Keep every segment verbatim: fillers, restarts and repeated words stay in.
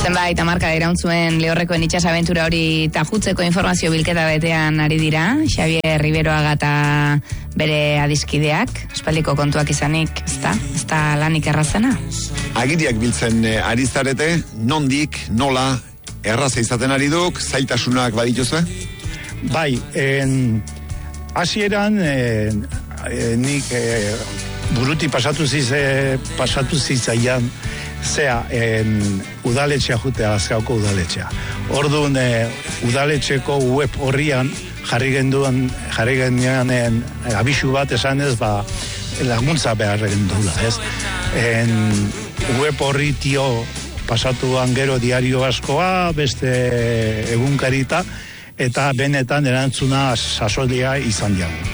Zenbait hamarka irauntzuen lehorrekoen itxasabentura hori tajutzeko informazio bilketa betean ari dira, Xavier Riberoaga eta bere adiskideak, espaldiko kontuak izanik, ezta? Ezta lanik errazena? Agiriak biltzen eh, ari zarete, nondik, nola, erraza izaten ari duk, zaitasunak badituzue? Bai, en, hasieran en, en, nik eh, buruti pasatu zize, pasatu zizaian, zea, en, udaletxea jutea, Lazkaoko udaletxea. Orduan, e, udaletxeko web horrian, jarri genduan, jarri genduan en, abisu bat esanez, ba, laguntza behar gendula, ez? En, web horri tio pasatuan gero diario askoa, beste egunkarita, eta benetan erantzuna sasolia izan diagu.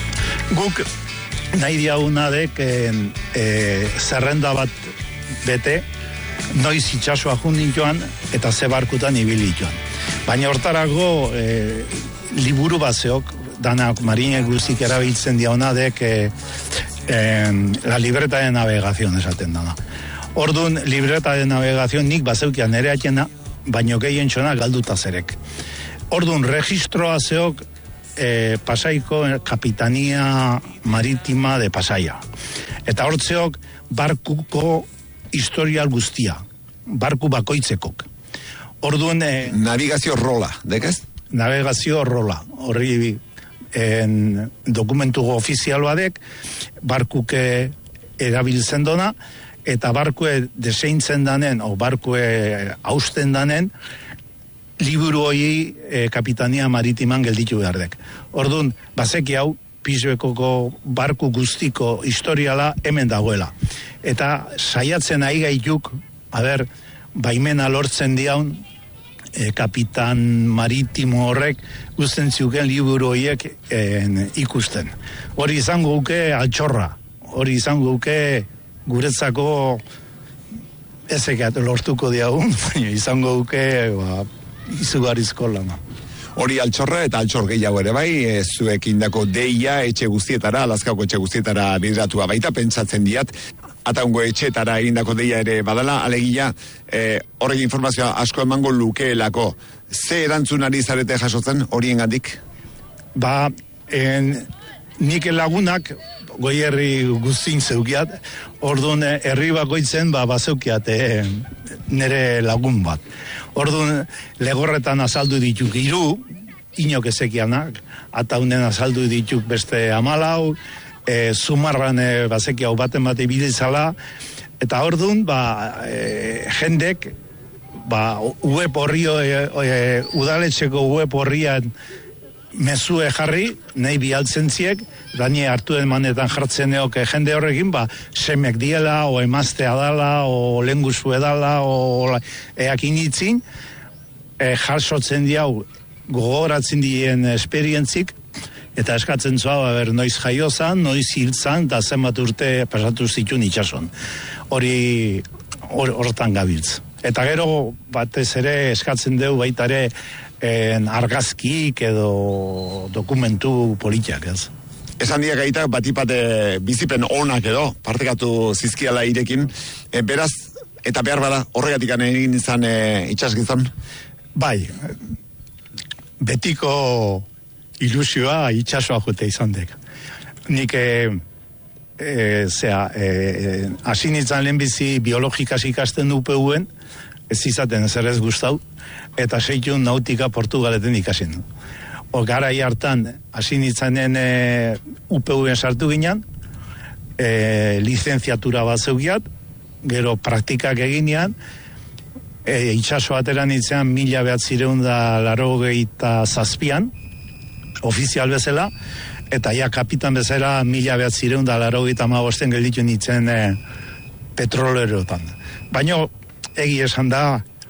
Guk nahi diaguna dek e, zerrenda bat bete, noiz itxasua jundin joan, eta ze barkutan ibili joan. Baina hortarago e, liburu bat zeok, danak marinek guztik erabiltzen diauna dek e, e, la libreta de navegación esaten dana. Orduan, libreta de navegación nik bazeukian ere atxena, baino gehien txona galduta zerek. Orduan, registroa zeok e, Pasaiko Kapitania Maritima de Pasaia. Eta hortzeok barkuko historial guztia, barku bakoitzekok. Orduan... E, navigazio rola, dekez? Navigazio rola, horri en, dokumentu ofizial badek, barkuke erabiltzen dona, eta barkue deseintzen danen, o barkue hausten danen, liburu hori e, Kapitania Maritiman gelditu behar dek. Orduan, bazeki hau, Pisuekoko barku guztiko historiala hemen dagoela. Eta saiatzen ari gaituk, haber, baimena lortzen diaun, e, Kapitan Maritimo horrek guzten ziuken liburu horiek e, ikusten. Hori izango guke altxorra, hori izango guke guretzako ezekat lortuko diagun, izango guke ba, izugarrizko lana. Hori altxorra eta altxor gehiago ere bai, e, zuek indako deia etxe guztietara, Lazkaoko etxe guztietara bideratua baita, pentsatzen diat, ataungo etxetara egindako deia ere badala, alegia, e, horrek informazioa asko emango lukeelako. Ze erantzunari zarete jasotzen horien gandik? Ba, en, nik lagunak goierri guztin zeukiat, orduan herri bakoitzen ba, bazeukiat e, nire lagun bat. Orduan, legorretan azaldu dituk hiru, inok ezekianak, ataunen azaldu dituk beste amalau, e, zumarran e, bazeki hau baten bat ibilizala, eta orduan, ba, e, jendek, ba, web horri, e, e, udaletxeko web horrian mezue jarri, nahi bialtzen ziek, dani hartu manetan jartzen eoke jende horrekin, ba, semek diela, o emaztea dala, o lenguzu edala, o eakin itzin, e, jasotzen diau, gogoratzen dien esperientzik, eta eskatzen zua, ber, noiz jaiozan, noiz hiltzan, eta zenbat urte pasatu zituen itxason. Hori hortan gabiltz. Eta gero, batez ere, eskatzen deu baita ere, en argazkik edo dokumentu politiak, ez? Esan diak aitak batipate bizipen onak edo, partekatu zizkiala irekin, e, beraz, eta behar bada, horregatik egin izan e, itxasgizon? Bai, betiko ilusioa itxasoa jute izan dek. Nik, e, e, zera, e, asin izan lehenbizi biologikaz ikasten du U P U-en, ez izaten zer ez gustau, eta seitun nautika Portugaleten ikasin. O garai hartan, hasi nitzanen e, U P U-en sartu ginen, e, lizenziatura bat zeugiat, gero praktikak eginean, e, itxaso atera nitzean mila behatzireun da laro gehieta zazpian, ofizial bezala, eta ja kapitan bezala mila behatzireun da laro gehieta magosten gelditu nitzen e, petrolerotan. Baina, egi esan da,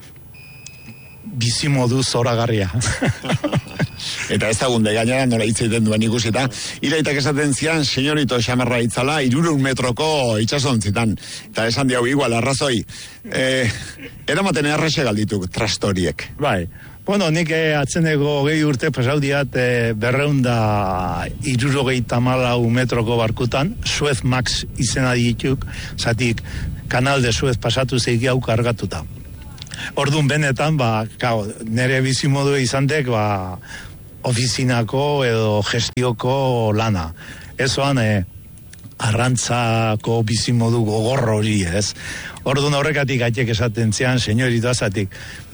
bizimodu zoragarria. Eta ez dagunde gainera nola hitz egiten duen ikusita. Iraitak esaten zian, senyorito xamarra itzala, irureun metroko itxasontzitan. Eta esan diau igual, arrazoi. E, eramaten errexe galdituk trastoriek. Bai. Bueno, nik eh, atzeneko gehi urte pasaudiat eh, berreunda irurogeita malau metroko barkutan, Suez Max izena dituk, zatik kanal de Suez pasatu zeiki hau kargatuta. Orduan benetan, ba, kao, nire bizimodu izan dek, ba, ofizinako edo gestioko lana. Ezoan, e, arrantzako bizimodu gogor hori, ez? Orduan horrekatik aitek esaten zian, senyorito azatik,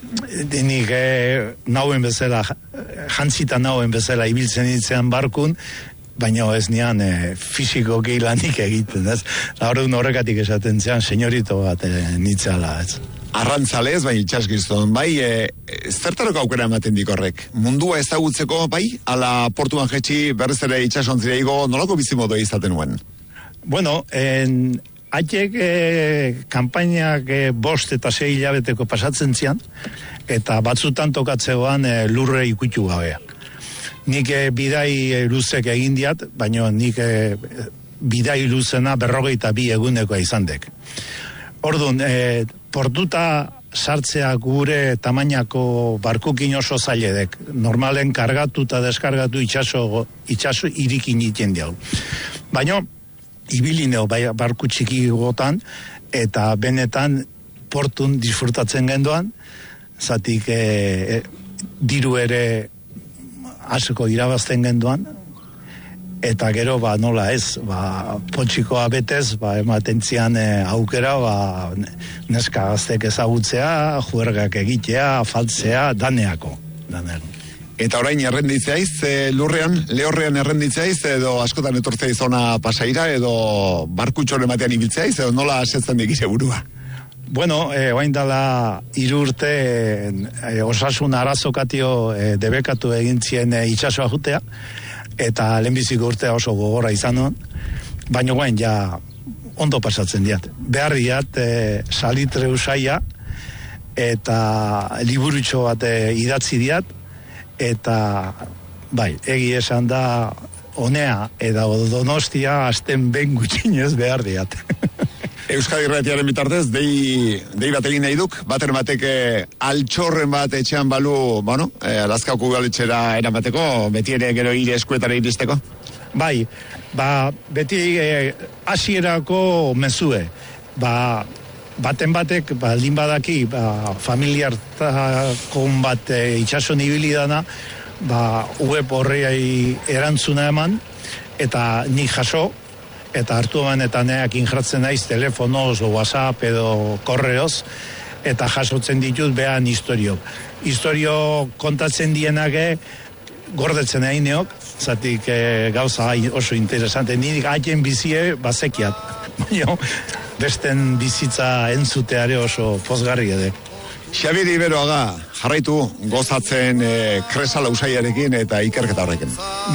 nik e, nauen bezala, jantzita nauen bezala ibiltzen ditzean barkun, baina ez nian e, fisiko lanik egiten, ez? Orduan horrekatik esaten zian, senyorito bat e, nitzala, ez? Arrantzalez, bai, itxasgizton, bai, e, zertaroko aukera ematen dik horrek? Mundua ezagutzeko, bai, ala portuan jetxi berriz ere itxasontzira igo, nolako bizimodu izaten nuen? Bueno, en, haiek e, kampainak e, bost eta sei hilabeteko pasatzen zian, eta batzutan tokatzeoan e, lurre ikutu gabea. Nik e, bidai e, luzek egin diat, baina nik e, bidai luzena berrogeita bi egunekoa izan dek. Orduan, e, portuta sartzea gure tamainako barkukin oso zailedek. Normalen kargatu eta deskargatu itxaso, itxaso irikin iten diau. Baina, ibilineo bai, barku txiki gotan, eta benetan portun disfrutatzen genduan, zatik e, e, diru ere asko irabazten genduan, eta gero, ba, nola ez, ba, potxikoa betez, ba, ematen zian e, aukera, ba, neska gaztek ezagutzea, juergak egitea, faltzea, daneako, daneako. Eta orain errenditzeaiz, e, lurrean, lehorrean errenditzeaiz, edo askotan etortzeiz ona pasaira, edo barkutxoren batean ibiltzeaiz, edo nola asetzen dikise burua? Bueno, eh, oain dala irurte eh, osasun arazokatio eh, debekatu egin zien eh, itxasoa jutea, eta lehenbiziko urtea oso gogorra izan hon, baina guain ja ondo pasatzen diat. Behar diat eh, salitre usaia, eta liburutxo bat eh, idatzi diat, eta bai, egi esan da honea, eta Donostia asten ben gutxinez behar diat. Euskadi Irratiaren bitartez, dei, dei bat egin nahi duk, bater bateke altxorren bat etxean balu, bueno, eh, Lazkaoko udaletxera eramateko, beti ere gero hire eskuetara iristeko? Bai, ba, beti eh, hasierako mezue, ba, baten batek, ba, lin badaki, ba, familiartakon bat e, itxason ibili dana, ba, web horrei erantzuna eman, eta nik jaso, eta hartu emanetan eak injartzen naiz telefonoz, o WhatsApp edo korreoz, eta jasotzen ditut behan historiok. Historio kontatzen dienake, gordetzen egin neok, zatik e, gauza oso interesante, nidik haien bizie bazekiat, baina besten bizitza entzuteare oso pozgarri edo. Xabier Riberoaga, jarraitu gozatzen e, kresala usaiarekin eta ikerketa horrekin.